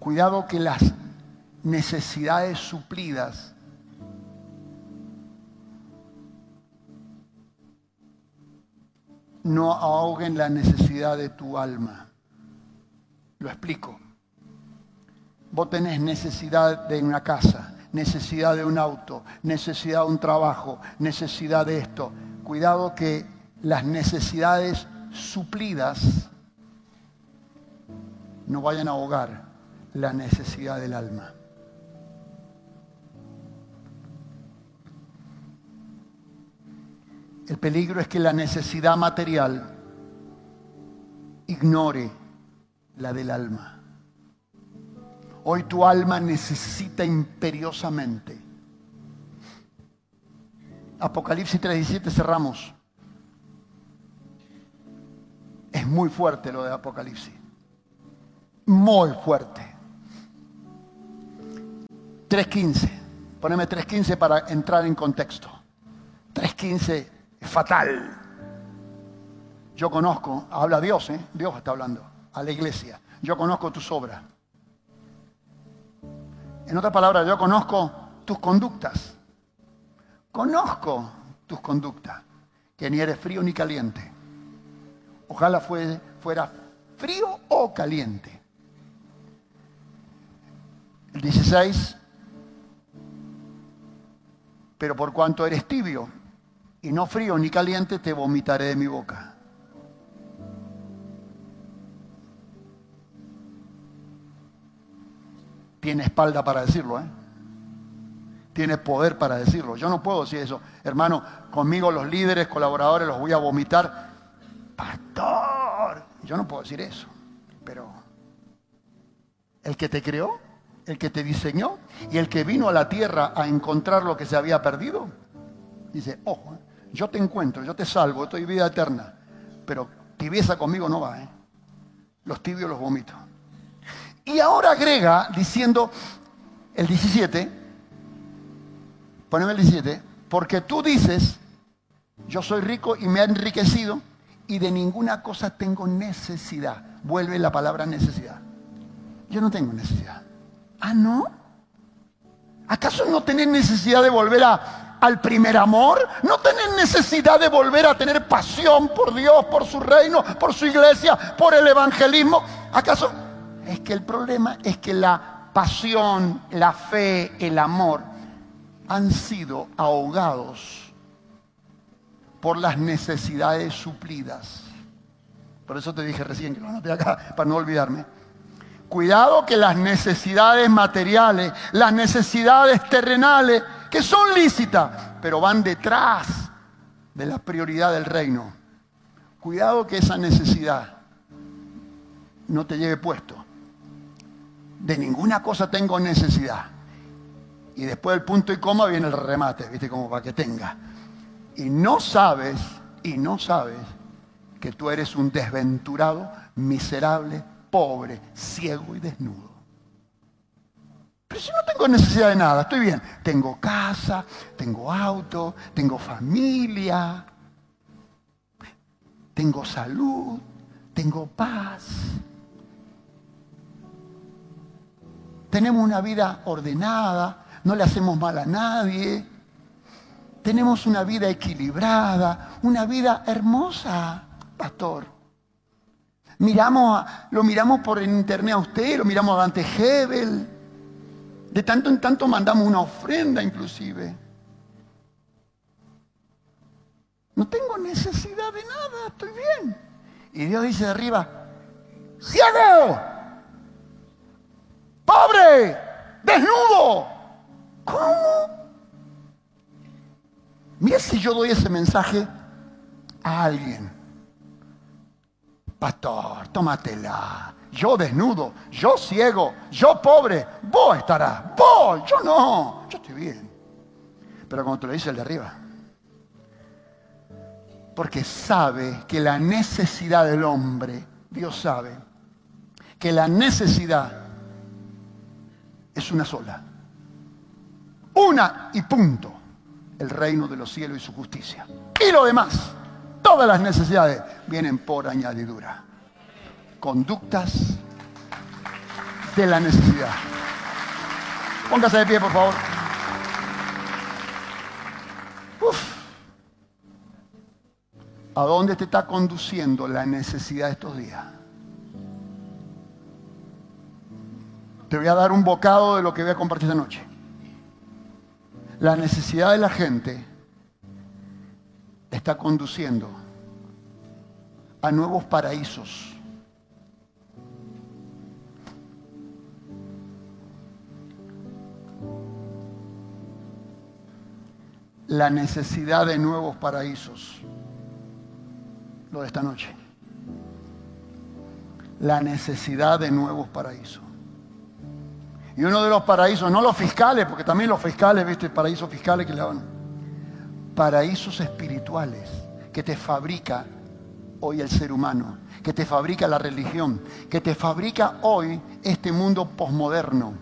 Cuidado que las necesidades suplidas no ahoguen la necesidad de tu alma. Lo explico. Vos tenés necesidad de una casa, necesidad de un auto, necesidad de un trabajo, necesidad de esto. Cuidado que las necesidades suplidas no vayan a ahogar la necesidad del alma. El peligro es que la necesidad material ignore la del alma. Hoy tu alma necesita imperiosamente. Apocalipsis 3:17 cerramos. Es muy fuerte lo de Apocalipsis. Muy fuerte. 3:15. Poneme 3:15 para entrar en contexto. 3:15 es fatal. Yo conozco, habla Dios, Dios está hablando a la iglesia. Yo conozco tus obras. En otras palabras, yo conozco tus conductas. Conozco tus conductas. Que ni eres frío ni caliente. Ojalá fuera frío o caliente. El 16. Pero por cuanto eres tibio y no frío ni caliente, te vomitaré de mi boca. Tiene espalda para decirlo, Tiene poder para decirlo. Yo no puedo decir eso. Hermano, conmigo los líderes, colaboradores, los voy a vomitar. Pastor, yo no puedo decir eso. Pero el que te creó, el que te diseñó y el que vino a la tierra a encontrar lo que se había perdido, dice, ojo, yo te encuentro, yo te salvo, estoy vida eterna. Pero tibieza conmigo no va, Los tibios los vomito. Y ahora agrega diciendo el 17, poneme el 17, porque tú dices, yo soy rico y me he enriquecido y de ninguna cosa tengo necesidad. Vuelve la palabra necesidad. Yo no tengo necesidad. ¿Ah, no? ¿Acaso no tenés necesidad de volver al primer amor? ¿No tenés necesidad de volver a tener pasión por Dios, por su reino, por su iglesia, por el evangelismo? ¿Acaso? Es que el problema es que la pasión, la fe, el amor han sido ahogados por las necesidades suplidas. Por eso te dije recién, que lo anoté acá para no olvidarme. Cuidado que las necesidades materiales, las necesidades terrenales, que son lícitas, pero van detrás de la prioridad del reino. Cuidado que esa necesidad no te lleve puesto. De ninguna cosa tengo necesidad. Y después del punto y coma viene el remate, ¿viste? Como para que tenga. Y no sabes que tú eres un desventurado, miserable, pobre, ciego y desnudo. Pero si no tengo necesidad de nada, estoy bien. Tengo casa, tengo auto, tengo familia, tengo salud, tengo paz. Tenemos una vida ordenada, no le hacemos mal a nadie. Tenemos una vida equilibrada, una vida hermosa, pastor. Lo miramos por internet a usted, lo miramos a Dante Hebel. De tanto en tanto mandamos una ofrenda inclusive. No tengo necesidad de nada, estoy bien. Y Dios dice de arriba, ¡ciego! ¡Pobre! ¡Desnudo! ¿Cómo? Mira si yo doy ese mensaje a alguien. Pastor, tómatela. Yo desnudo, yo ciego, yo pobre. Vos estarás, vos, yo no. Yo estoy bien. Pero como te lo dice el de arriba. Porque sabe que la necesidad del hombre, Dios sabe, que la necesidad es una sola. Una y punto. El reino de los cielos y su justicia. Y lo demás, todas las necesidades vienen por añadidura. Conductas de la necesidad. Póngase de pie, por favor. Uf. ¿A dónde te está conduciendo la necesidad de estos días? Te voy a dar un bocado de lo que voy a compartir esta noche. La necesidad de la gente está conduciendo a nuevos paraísos. La necesidad de nuevos paraísos. Lo de esta noche. La necesidad de nuevos paraísos. Y uno de los paraísos, no los fiscales, porque también los fiscales, ¿viste? Paraísos fiscales que le dan. Paraísos espirituales que te fabrica hoy el ser humano, que te fabrica la religión, que te fabrica hoy este mundo posmoderno.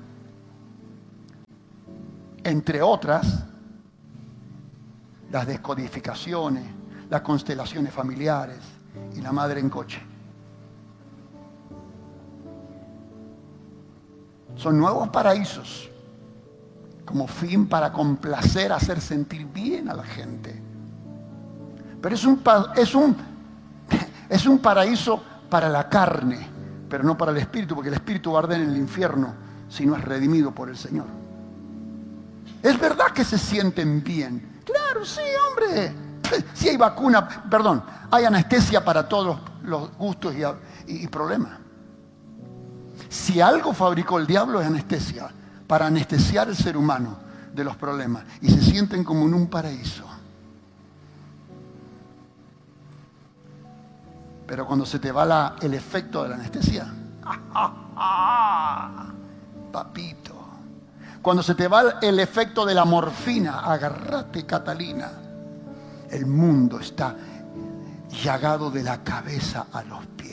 Entre otras, las descodificaciones, las constelaciones familiares y la madre en coche. Son nuevos paraísos como fin para complacer, hacer sentir bien a la gente. Pero es un paraíso para la carne, pero no para el espíritu, porque el espíritu va a arder en el infierno si no es redimido por el Señor. Es verdad que se sienten bien. Claro, sí, hombre. Sí hay vacuna, perdón, hay anestesia para todos los gustos y problemas. Si algo fabricó el diablo es anestesia, para anestesiar al ser humano de los problemas. Y se sienten como en un paraíso. Pero cuando se te va el efecto de la anestesia, papito. Cuando se te va el efecto de la morfina, agárrate, Catalina. El mundo está llagado de la cabeza a los pies.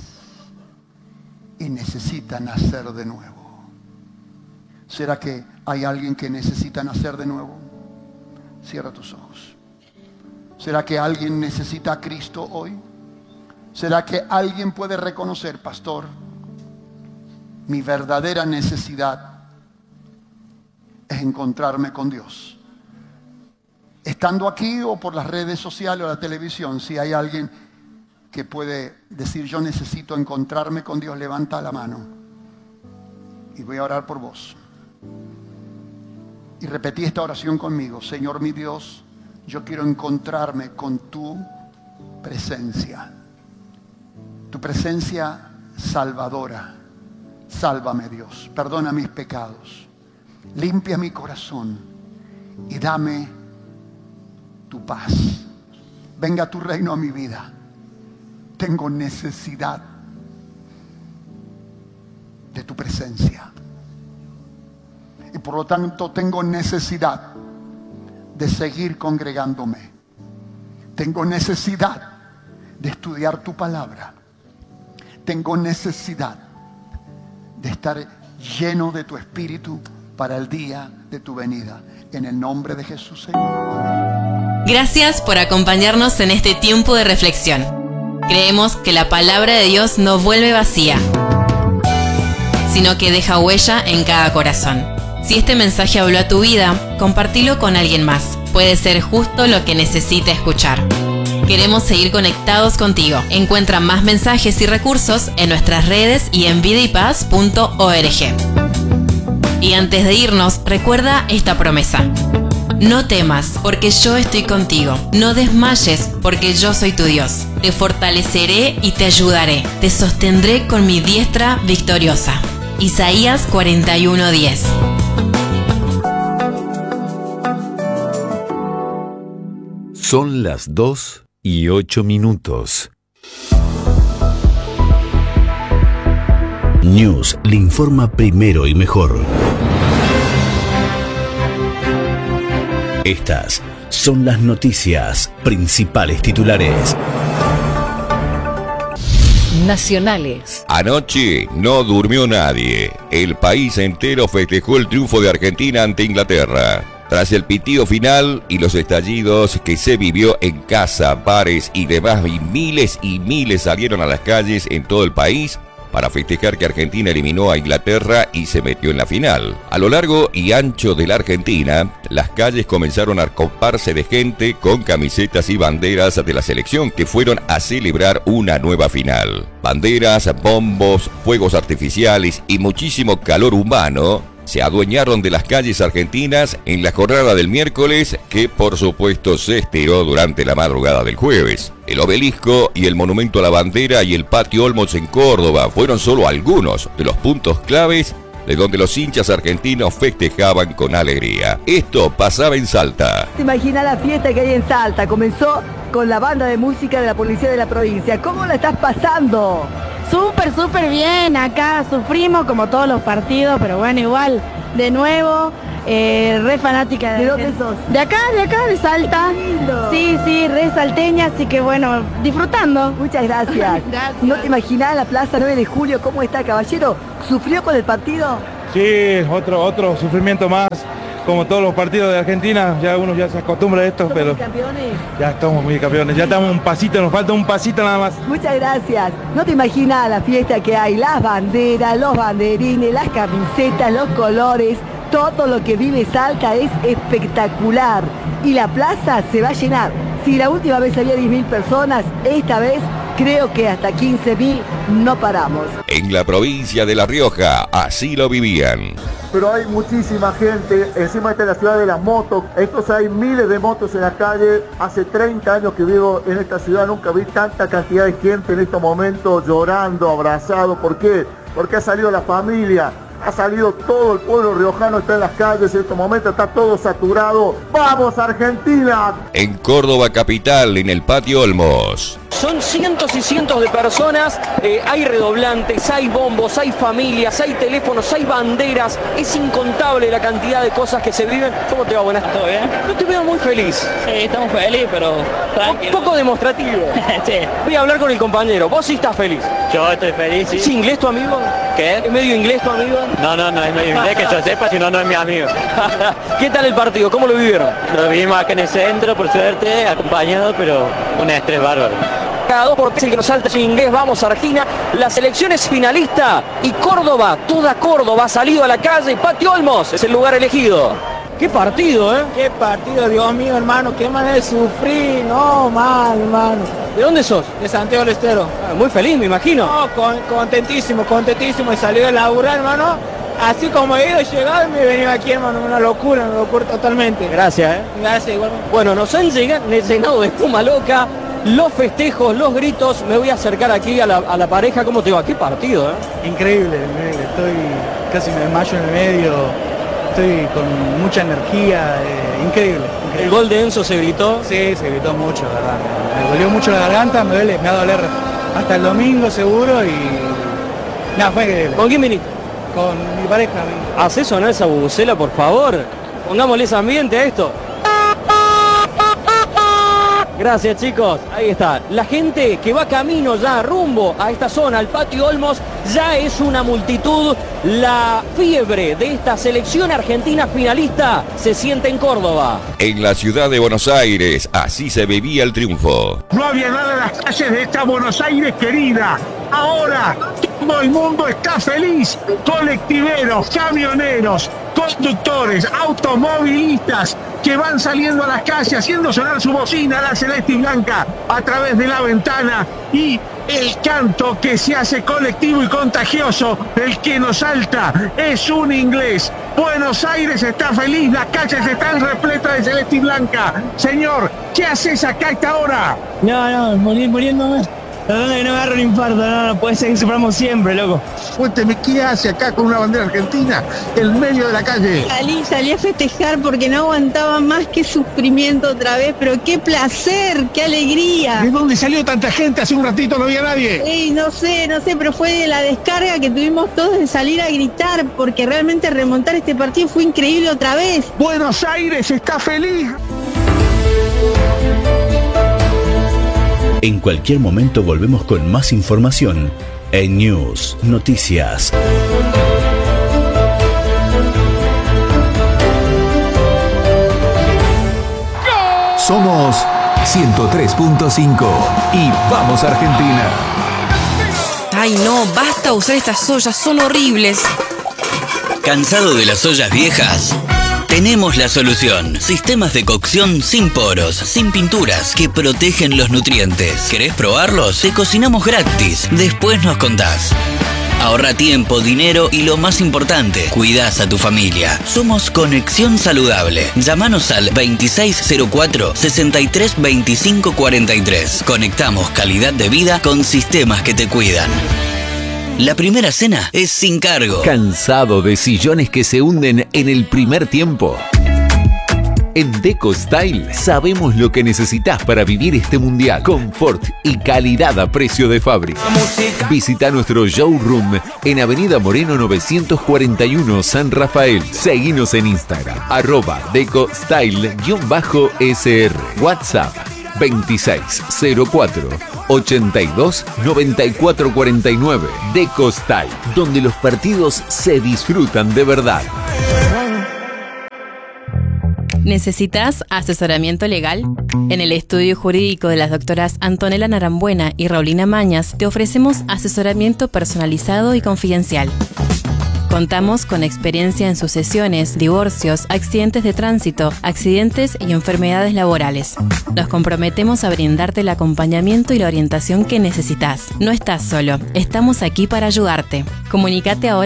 Y necesita nacer de nuevo. ¿Será que hay alguien que necesita nacer de nuevo? Cierra tus ojos. ¿Será que alguien necesita a Cristo hoy? ¿Será que alguien puede reconocer, pastor, mi verdadera necesidad es encontrarme con Dios? Estando aquí o por las redes sociales o la televisión, si hay alguien que puede decir yo necesito encontrarme con Dios, levanta la mano y voy a orar por vos. Y repetí esta oración conmigo. Señor mi Dios, yo quiero encontrarme con tu presencia. Tu presencia salvadora. Sálvame, Dios. Perdona mis pecados. Limpia mi corazón y dame tu paz. Venga tu reino a mi vida. Tengo necesidad de tu presencia. Y por lo tanto tengo necesidad de seguir congregándome. Tengo necesidad de estudiar tu palabra. Tengo necesidad de estar lleno de tu espíritu para el día de tu venida. En el nombre de Jesús, Señor. Gracias por acompañarnos en este tiempo de reflexión. Creemos que la palabra de Dios no vuelve vacía, sino que deja huella en cada corazón. Si este mensaje habló a tu vida, compartilo con alguien más. Puede ser justo lo que necesita escuchar. Queremos seguir conectados contigo. Encuentra más mensajes y recursos en nuestras redes y en vidaypaz.org. Y antes de irnos, recuerda esta promesa. No temas, porque yo estoy contigo. No desmayes, porque yo soy tu Dios. Te fortaleceré y te ayudaré. Te sostendré con mi diestra victoriosa. Isaías 41:10. Son las 2:08. News le informa primero y mejor. Estas son las noticias, principales titulares. Nacionales. Anoche no durmió nadie. El país entero festejó el triunfo de Argentina ante Inglaterra. Tras el pitido final y los estallidos que se vivió en casa, bares y demás, y miles salieron a las calles en todo el país, para festejar que Argentina eliminó a Inglaterra y se metió en la final. A lo largo y ancho de la Argentina, las calles comenzaron a coparse de gente con camisetas y banderas de la selección que fueron a celebrar una nueva final. Banderas, bombos, fuegos artificiales y muchísimo calor humano se adueñaron de las calles argentinas en la jornada del miércoles, que por supuesto se estiró durante la madrugada del jueves. El Obelisco y el Monumento a la Bandera y el Patio Olmos en Córdoba fueron solo algunos de los puntos claves de donde los hinchas argentinos festejaban con alegría. Esto pasaba en Salta. ¿Te imaginas la fiesta que hay en Salta? Comenzó con la banda de música de la policía de la provincia. ¿Cómo la estás pasando? Súper bien, acá sufrimos como todos los partidos, pero bueno, igual, de nuevo, re fanática. ¿De dónde sos? De acá, de Salta. Lindo. Sí, re salteña, así que bueno, disfrutando. Muchas gracias. Gracias. ¿No te imaginás la Plaza 9 de Julio cómo está, caballero? ¿Sufrió con el partido? Sí, otro sufrimiento más. Como todos los partidos de Argentina, ya uno ya se acostumbra a esto, pero campeones? ya estamos muy campeones, ya estamos un pasito, nos falta un pasito nada más. Muchas gracias. ¿No te imaginas la fiesta que hay? Las banderas, los banderines, las camisetas, los colores, todo lo que vive Salta es espectacular. Y la plaza se va a llenar. Si la última vez había 10.000 personas, esta vez creo que hasta 15.000 no paramos. En la provincia de La Rioja, así lo vivían. Pero hay muchísima gente, encima esta es la ciudad de las motos, hay miles de motos en la calle. Hace 30 años que vivo en esta ciudad, nunca vi tanta cantidad de gente en estos momentos llorando, abrazado. ¿Por qué? Porque ha salido la familia, ha salido todo el pueblo riojano, está en las calles en estos momentos, está todo saturado. ¡Vamos Argentina! En Córdoba capital, en el Patio Olmos. Son cientos y cientos de personas, hay redoblantes, hay bombos, hay familias, hay teléfonos, hay banderas. Es incontable la cantidad de cosas que se viven. ¿Cómo te va? Buenas. ¿Todo bien? No te veo muy feliz. Sí, estamos felices, pero tranquilo. Un poco demostrativo. Sí. Voy a hablar con el compañero. ¿Vos sí estás feliz? Yo estoy feliz, sí. ¿Es inglés tu amigo? ¿Qué? ¿Es medio inglés tu amigo? No es medio inglés, que yo sepa, si no, no es mi amigo. ¿Qué tal el partido? ¿Cómo lo vivieron? Lo vimos acá en el centro, por suerte, acompañado, pero un estrés bárbaro. Cada 2 por 3 el que nos salta es inglés. Vamos Argentina, la selección es finalista y Córdoba, toda Córdoba ha salido a la calle. Patio Olmos es el lugar elegido. Qué partido, ¿eh? Qué partido, Dios mío, hermano, qué manera de sufrir, no, mal, hermano. ¿De dónde sos? De Santiago del Estero. Muy feliz, me imagino. No, contentísimo, y salió de laburar, hermano. Así como he ido, he llegado y me he venido aquí, hermano, una locura totalmente. Gracias, Gracias, igual. Bueno, nos han llenado de espuma loca. Los festejos, los gritos. Me voy a acercar aquí a la pareja. ¿Cómo te va? Qué partido, ¿eh? Increíble, estoy casi me desmayo en el medio, estoy con mucha energía, increíble. ¿El gol de Enzo se gritó? Sí, se gritó mucho, la verdad. Me dolió mucho la garganta, me va a doler hasta el domingo seguro y... Nada, fue increíble. ¿Con quién viniste? Con mi pareja. Hacé sonar esa bubucela, por favor. Pongámosle ese ambiente a esto. Gracias, chicos. Ahí está. La gente que va camino ya rumbo a esta zona, al Patio Olmos, ya es una multitud. La fiebre de esta selección argentina finalista se siente en Córdoba. En la ciudad de Buenos Aires, así se vivía el triunfo. No había nada en las calles de esta Buenos Aires querida. Ahora todo el mundo está feliz. Colectiveros, camioneros, conductores, automovilistas que van saliendo a las calles haciendo sonar su bocina, la celeste y blanca, a través de la ventana, y el canto que se hace colectivo y contagioso, el que nos salta, es un inglés. Buenos Aires está feliz, las calles están repletas de celeste y blanca. Señor, ¿qué haces acá a esta hora? No, muriéndome. No me agarro un infarto, no puede ser que suframos siempre, loco. Cuénteme, ¿qué hace acá con una bandera argentina en medio de la calle? Salí a festejar porque no aguantaba más que sufrimiento otra vez, pero qué placer, qué alegría. ¿De dónde salió tanta gente? Hace un ratito no había nadie. No sé, pero fue de la descarga que tuvimos todos de salir a gritar, porque realmente remontar este partido fue increíble otra vez. Buenos Aires está feliz. En cualquier momento volvemos con más información en News Noticias. Somos 103.5 y vamos Argentina. Ay, no, basta usar estas ollas, son horribles. ¿Cansado de las ollas viejas? Tenemos la solución. Sistemas de cocción sin poros, sin pinturas, que protegen los nutrientes. ¿Querés probarlos? Te cocinamos gratis. Después nos contás. Ahorra tiempo, dinero y lo más importante, cuidás a tu familia. Somos Conexión Saludable. Llámanos al 2604-632543. Conectamos calidad de vida con sistemas que te cuidan. La primera cena es sin cargo. ¿Cansado de sillones que se hunden en el primer tiempo? En Deco Style sabemos lo que necesitas para vivir este mundial. Confort y calidad a precio de fábrica. Visita nuestro showroom en Avenida Moreno 941 San Rafael. Seguinos en Instagram, @DecoStyle_SR. WhatsApp 2604-829449. Deco Style, donde los partidos se disfrutan de verdad. ¿Necesitas asesoramiento legal? En el estudio jurídico de las doctoras Antonella Narambuena y Raulina Mañas te ofrecemos asesoramiento personalizado y confidencial. Contamos con experiencia en sucesiones, divorcios, accidentes de tránsito, accidentes y enfermedades laborales. Nos comprometemos a brindarte el acompañamiento y la orientación que necesitas. No estás solo, estamos aquí para ayudarte. Comunícate ahora